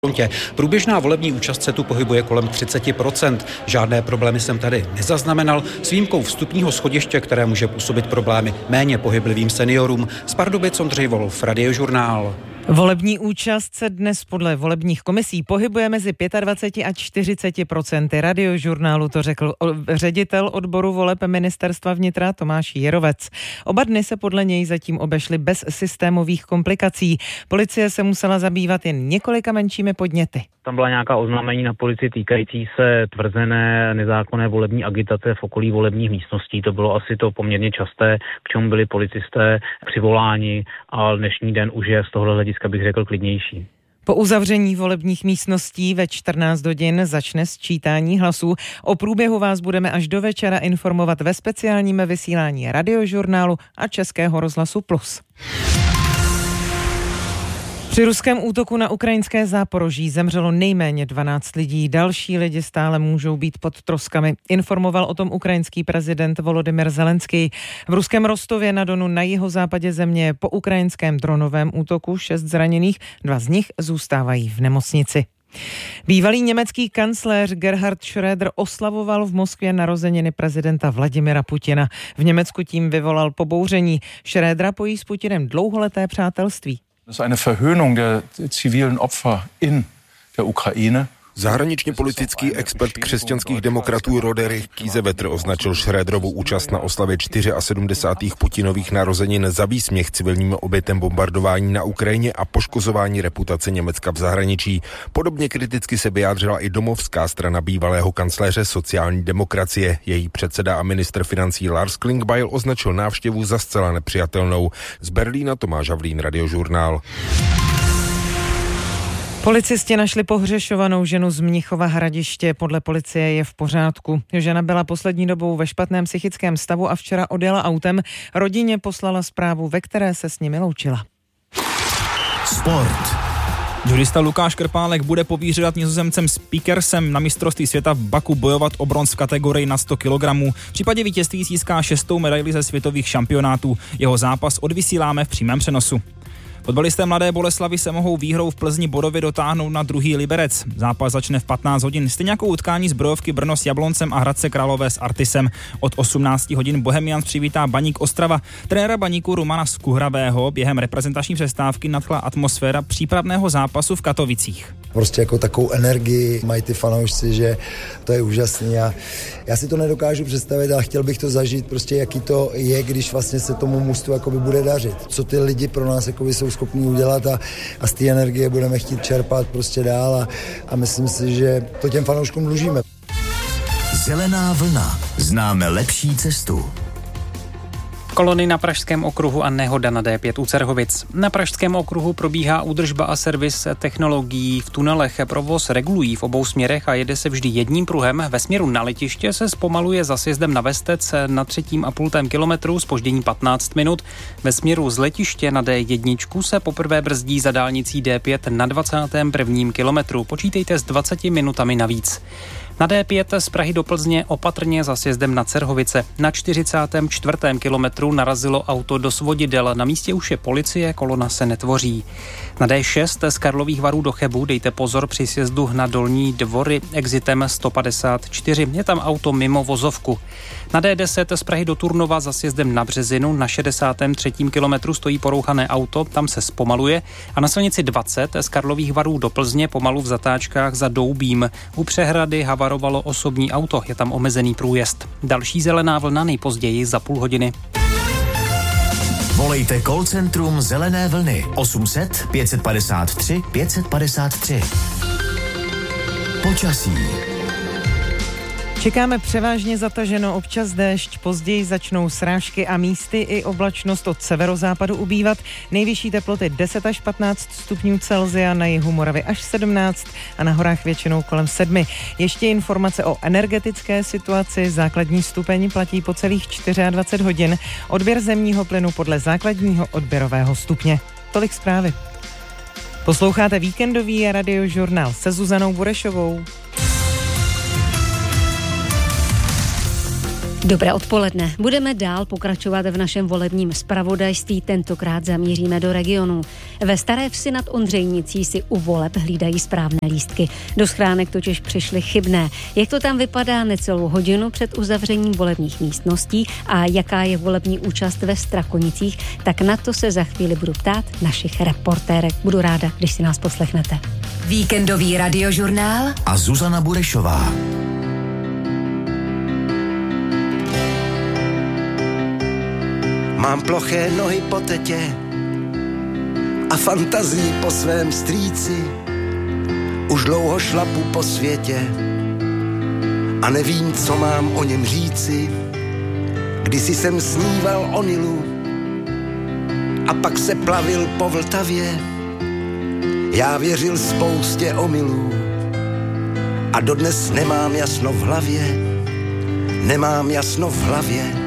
Průběžná volební účast se tu pohybuje kolem 30%. Žádné problémy jsem tady nezaznamenal, s výjimkou vstupního schodiště, které může působit problémy méně pohyblivým seniorům. Z Pardubic Ondřej Wolf, Radiožurnál. Volební účast se dnes podle volebních komisí pohybuje mezi 25 a 40%. Radiožurnálu to řekl ředitel odboru voleb Ministerstva vnitra Tomáš Jirovec. Oba dny se podle něj zatím obešly bez systémových komplikací. Policie se musela zabývat jen několika menšími podněty. Tam byla nějaká oznámení na policii týkající se tvrzené nezákonné volební agitace v okolí volebních místností. To bylo asi to poměrně časté, k čemu byli policisté přivoláni, a dnešní den už je z tohohle hlediska, bych řekl, klidnější. Po uzavření volebních místností ve 14 hodin začne sčítání hlasů. O průběhu vás budeme až do večera informovat ve speciálním vysílání Radiožurnálu a Českého rozhlasu Plus. Při ruském útoku na ukrajinské Záporoží zemřelo nejméně 12 lidí. Další lidi stále můžou být pod troskami. Informoval o tom ukrajinský prezident Volodymyr Zelenský. V ruském Rostově na Donu na jihozápadě země po ukrajinském dronovém útoku 6 zraněných, 2 z nich zůstávají v nemocnici. Bývalý německý kancléř Gerhard Schröder oslavoval v Moskvě narozeniny prezidenta Vladimira Putina. V Německu tím vyvolal pobouření. Schrödera pojí s Putinem dlouholeté přátelství. Das ist eine Verhöhnung der zivilen Opfer in der Ukraine. Zahraničně politický expert křesťanských demokratů Roderich Kiesewetter označil Schröderovu účast na oslavě 74. Putinových narozenin za výsměch civilním obětem bombardování na Ukrajině a poškozování reputace Německa v zahraničí. Podobně kriticky se vyjádřila i domovská strana bývalého kancléře sociální demokracie. Její předseda a ministr financí Lars Klingbeil označil návštěvu za zcela nepřijatelnou. Z Berlína Tomáš Havlín, Radiožurnál. Policisti našli pohřešovanou ženu z Mnichova Hradiště. Podle policie je v pořádku. Žena byla poslední dobou ve špatném psychickém stavu a včera odjela autem. Rodině poslala zprávu, ve které se s nimi loučila. Sport. Judista Lukáš Krpálek bude povířovat Nizozemcem Speakersem na mistrovství světa v Baku bojovat o bronz v kategorii na 100 kg. V případě vítězství získá 6. medaili ze světových šampionátů. Jeho zápas odvysíláme v přímém přenosu. Fotbalisté Mladé Boleslavi se mohou výhrou v Plzni bodově dotáhnout na druhý Liberec. Zápas začne v 15 hodin, stejně jako utkání Zbrojovky Brno s Jabloncem a Hradce Králové s Artisem. Od 18 hodin Bohemians přivítá Baník Ostrava. Trenéra Baníku Romana Skuhravého během reprezentační přestávky nadchla atmosféra přípravného zápasu v Katovicích. Prostě jako takovou energii mají ty fanoušci, že to je úžasný a já si to nedokážu představit a chtěl bych to zažít, prostě jaký to je, když vlastně se tomu mužstvu jakoby bude dařit. Co ty lidi pro nás jakoby jsou schopní udělat a z té energie budeme chtít čerpat prostě dál a myslím si, že to těm fanouškům dlužíme. Zelená vlna. Známe lepší cestu. Kolony na Pražském okruhu a nehoda na D5 u Cerhovic. Na Pražském okruhu probíhá údržba a servis technologií v tunelech. Provoz regulují v obou směrech a jede se vždy jedním pruhem. Ve směru na letiště se zpomaluje za sjezdem na Vestec na 3,5 kilometru, zpoždění 15 minut. Ve směru z letiště na D1 se poprvé brzdí za dálnicí D5 na 21. kilometru. Počítejte s 20 minutami navíc. Na D5 z Prahy do Plzně opatrně za sjezdem na Cerhovice. Na 44. kilometru narazilo auto do svodidel. Na místě už je policie, kolona se netvoří. Na D6 z Karlových Varů do Chebu dejte pozor při sjezdu na Dolní Dvory exitem 154. Je tam auto mimo vozovku. Na D10 z Prahy do Turnova za sjezdem na Březinu na 63. kilometru stojí porouchané auto, tam se zpomaluje. A na silnici 20 z Karlových Varů do Plzně pomalu v zatáčkách za Doubím. U přehrady havarovalo osobní auto, je tam omezený průjezd. Další zelená vlna nejpozději za půl hodiny. Volejte call centrum Zelené vlny 800 553 553. Počasí. Čekáme převážně zataženo, občas déšť, později začnou srážky a místy i oblačnost od severozápadu ubývat. Nejvyšší teploty 10 až 15 stupňů Celsia, na jihu Moravy až 17 a na horách většinou kolem 7. Ještě informace o energetické situaci. Základní stupeň platí po celých 24 hodin. Odběr zemního plynu podle základního odběrového stupně. Tolik zprávy. Posloucháte víkendový radiožurnál se Zuzanou Burešovou. Dobré odpoledne. Budeme dál pokračovat v našem volebním zpravodajství. Tentokrát zamíříme do regionu. Ve Staré Vsi nad Ondřejnicí si u voleb hlídají správné lístky. Do schránek totiž přišly chybné. Jak to tam vypadá necelou hodinu před uzavřením volebních místností a jaká je volební účast ve Strakonicích, tak na to se za chvíli budu ptát našich reportérek. Budu ráda, když si nás poslechnete. Víkendový radiožurnál a Zuzana Burešová. Mám ploché nohy po tetě a fantazii po svém strýci. Už dlouho šlapu po světě a nevím, co mám o něm říci. Kdysi jsem sníval o Nilu a pak se plavil po Vltavě. Já věřil spoustě omylů a dodnes nemám jasno v hlavě. Nemám jasno v hlavě.